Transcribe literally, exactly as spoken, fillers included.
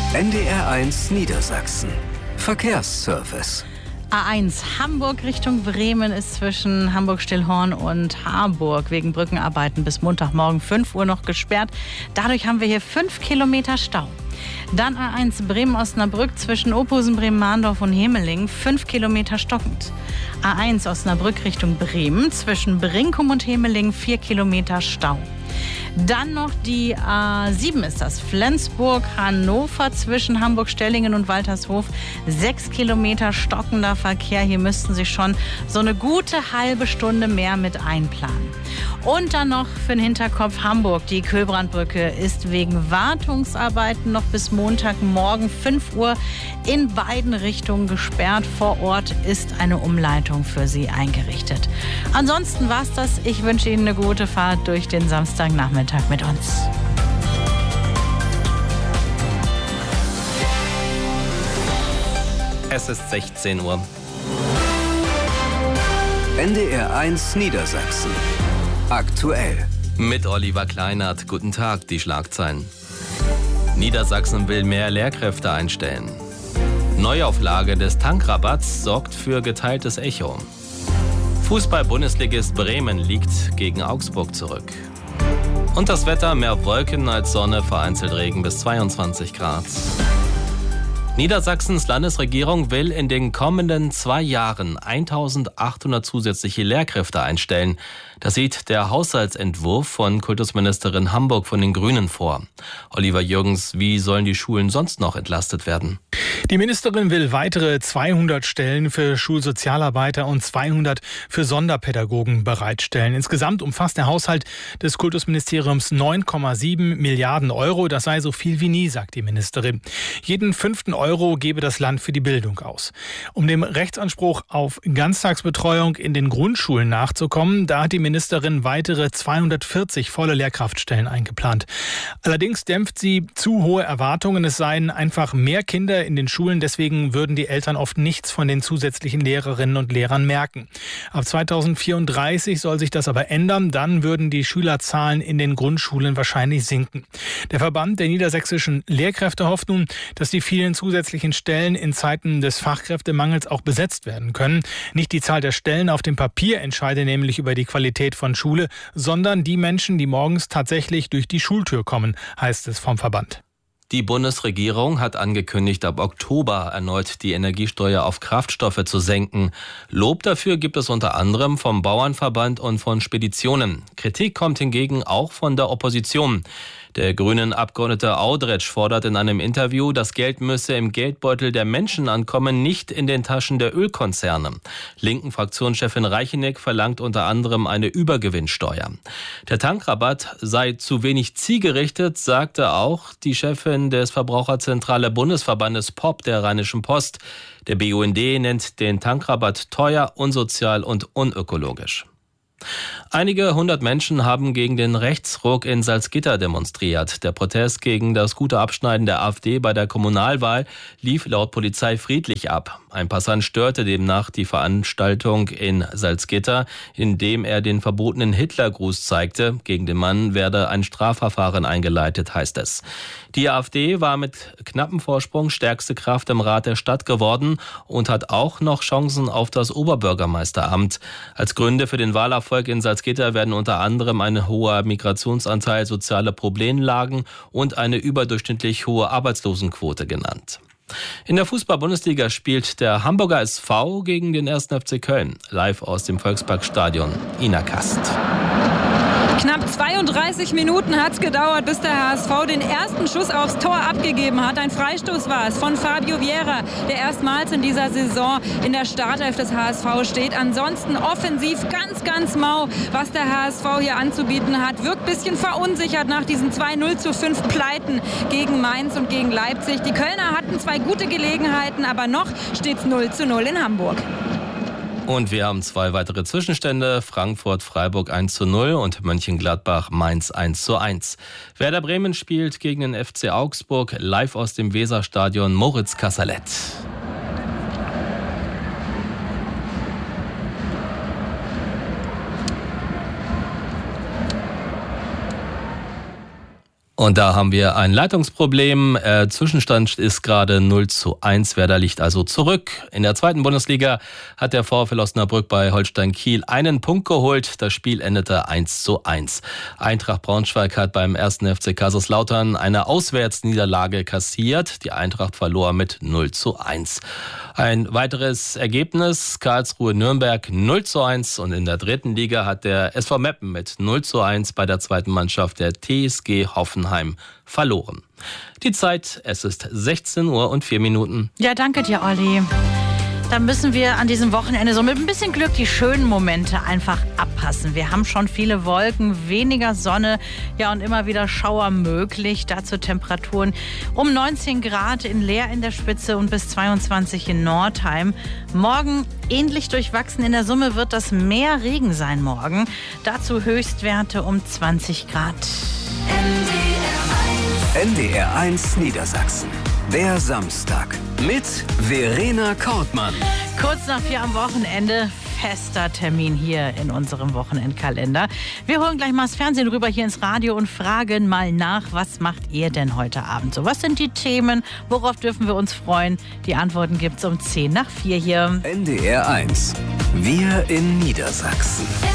N D R eins Niedersachsen. Verkehrsservice. A eins Hamburg Richtung Bremen ist zwischen Hamburg-Stillhorn und Harburg wegen Brückenarbeiten bis Montagmorgen fünf Uhr noch gesperrt. Dadurch haben wir hier fünf Kilometer Stau. Dann A eins Bremen-Osnabrück zwischen Ophusen, Bremen-Mahndorf und Hemeling, fünf Kilometer stockend. A eins Osnabrück Richtung Bremen zwischen Brinkum und Hemeling, vier Kilometer Stau. Dann noch die A sieben ist das, Flensburg-Hannover zwischen Hamburg-Stellingen und Waltershof. Sechs Kilometer stockender Verkehr. Hier müssten Sie schon so eine gute halbe Stunde mehr mit einplanen. Und dann noch für den Hinterkopf Hamburg. Die Köbrandbrücke ist wegen Wartungsarbeiten noch bis Montagmorgen fünf Uhr in beiden Richtungen gesperrt. Vor Ort ist eine Umleitung für Sie eingerichtet. Ansonsten war's das. Ich wünsche Ihnen eine gute Fahrt durch den Samstagnachmittag mit uns. Es ist sechzehn Uhr. N D R eins Niedersachsen. Aktuell. Mit Oliver Kleinert. Guten Tag, die Schlagzeilen. Niedersachsen will mehr Lehrkräfte einstellen. Neuauflage des Tankrabatts sorgt für geteiltes Echo. Fußball-Bundesligist Bremen liegt gegen Augsburg zurück. Und das Wetter, mehr Wolken als Sonne, vereinzelt Regen bis zweiundzwanzig Grad. Niedersachsens Landesregierung will in den kommenden zwei Jahren eintausendachthundert zusätzliche Lehrkräfte einstellen. Das sieht der Haushaltsentwurf von Kultusministerin Hamburg von den Grünen vor. Oliver Jürgens, wie sollen die Schulen sonst noch entlastet werden? Die Ministerin will weitere zweihundert Stellen für Schulsozialarbeiter und zweihundert für Sonderpädagogen bereitstellen. Insgesamt umfasst der Haushalt des Kultusministeriums neun Komma sieben Milliarden Euro. Das sei so viel wie nie, sagt die Ministerin. Jeden fünften Euro gebe das Land für die Bildung aus. Um dem Rechtsanspruch auf Ganztagsbetreuung in den Grundschulen nachzukommen, da hat die Ministerin weitere zweihundertvierzig volle Lehrkraftstellen eingeplant. Allerdings dämpft sie zu hohe Erwartungen. Es seien einfach mehr Kinder in den Schulen, deswegen würden die Eltern oft nichts von den zusätzlichen Lehrerinnen und Lehrern merken. Ab zweitausendvierunddreißig soll sich das aber ändern, dann würden die Schülerzahlen in den Grundschulen wahrscheinlich sinken. Der Verband der niedersächsischen Lehrkräfte hofft nun, dass die vielen zusätzlichen Stellen in Zeiten des Fachkräftemangels auch besetzt werden können. Nicht die Zahl der Stellen auf dem Papier entscheide nämlich über die Qualität von Schule, sondern die Menschen, die morgens tatsächlich durch die Schultür kommen, heißt es vom Verband. Die Bundesregierung hat angekündigt, ab Oktober erneut die Energiesteuer auf Kraftstoffe zu senken. Lob dafür gibt es unter anderem vom Bauernverband und von Speditionen. Kritik kommt hingegen auch von der Opposition. Der grünen Abgeordnete Audretsch fordert in einem Interview, das Geld müsse im Geldbeutel der Menschen ankommen, nicht in den Taschen der Ölkonzerne. Linken Fraktionschefin Reicheneck verlangt unter anderem eine Übergewinnsteuer. Der Tankrabatt sei zu wenig zielgerichtet, sagte auch die Chefin des Verbraucherzentrale Bundesverbandes P O P der Rheinischen Post. Der B U N D nennt den Tankrabatt teuer, unsozial und unökologisch. Einige hundert Menschen haben gegen den Rechtsruck in Salzgitter demonstriert. Der Protest gegen das gute Abschneiden der AfD bei der Kommunalwahl lief laut Polizei friedlich ab. Ein Passant störte demnach die Veranstaltung in Salzgitter, indem er den verbotenen Hitlergruß zeigte. Gegen den Mann werde ein Strafverfahren eingeleitet, heißt es. Die AfD war mit knappem Vorsprung stärkste Kraft im Rat der Stadt geworden und hat auch noch Chancen auf das Oberbürgermeisteramt. Als Gründe für den Wahlerfolg in Salzgitter werden unter anderem ein hoher Migrationsanteil, soziale Problemlagen und eine überdurchschnittlich hohe Arbeitslosenquote genannt. In der Fußball-Bundesliga spielt der Hamburger S V gegen den ersten F C Köln. Live aus dem Volksparkstadion. Ina Kast. Knapp zweiunddreißig Minuten hat es gedauert, bis der H S V den ersten Schuss aufs Tor abgegeben hat. Ein Freistoß war es von Fabio Vieira, der erstmals in dieser Saison in der Startelf des H S V steht. Ansonsten offensiv ganz, ganz mau, was der H S V hier anzubieten hat. Wirkt ein bisschen verunsichert nach diesen zwei null zu fünf Pleiten gegen Mainz und gegen Leipzig. Die Kölner hatten zwei gute Gelegenheiten, aber noch steht es null zu null in Hamburg. Und wir haben zwei weitere Zwischenstände. Frankfurt-Freiburg eins zu null und Mönchengladbach-Mainz eins zu eins. Werder Bremen spielt gegen den F C Augsburg live aus dem Weserstadion Moritz Kasserlet. Und da haben wir ein Leitungsproblem. Äh, Zwischenstand ist gerade null zu eins. Werder liegt also zurück. In der zweiten Bundesliga hat der VfL Osnabrück bei Holstein Kiel einen Punkt geholt. Das Spiel endete eins zu eins. Eintracht Braunschweig hat beim ersten F C Kaiserslautern eine Auswärtsniederlage kassiert. Die Eintracht verlor mit null zu eins. Ein weiteres Ergebnis, Karlsruhe-Nürnberg null zu eins. Und in der dritten Liga hat der S V Meppen mit null zu eins bei der zweiten Mannschaft der T S G Hoffenheim verloren. Die Zeit, es ist sechzehn Uhr und vier Minuten. Ja, danke dir, Olli. Dann müssen wir an diesem Wochenende so mit ein bisschen Glück die schönen Momente einfach abpassen. Wir haben schon viele Wolken, weniger Sonne, ja und immer wieder Schauer möglich. Dazu Temperaturen um neunzehn Grad in Leer in der Spitze und bis zweiundzwanzig in Nordheim. Morgen ähnlich durchwachsen. In der Summe wird das mehr Regen sein morgen. Dazu Höchstwerte um zwanzig Grad. N D R eins Niedersachsen. Der Samstag mit Verena Kortmann. Kurz nach vier am Wochenende, fester Termin hier in unserem Wochenendkalender. Wir holen gleich mal das Fernsehen rüber hier ins Radio und fragen mal nach, was macht ihr denn heute Abend so? Was sind die Themen? Worauf dürfen wir uns freuen? Die Antworten gibt's um zehn nach vier hier. N D R eins. Wir in Niedersachsen.